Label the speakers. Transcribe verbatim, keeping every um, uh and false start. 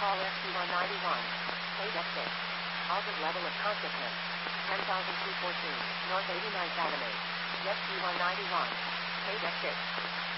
Speaker 1: Call S T one ninety-one. Page F six. Positive level of consciousness. ten thousand two hundred fourteen. North eighty-ninth Avenue. S T one ninety-one. Page F six.